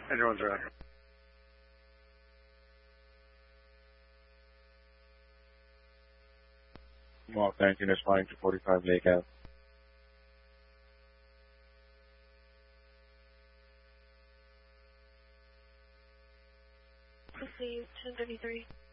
Everyone's ready. Well, thank you. That's flying to 45 Lake Ave. Please, 1033.